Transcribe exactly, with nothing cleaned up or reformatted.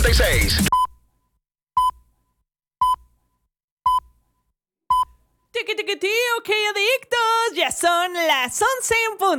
y seis. Tiki tiki tío, qué adictos. Ya son las once en punto.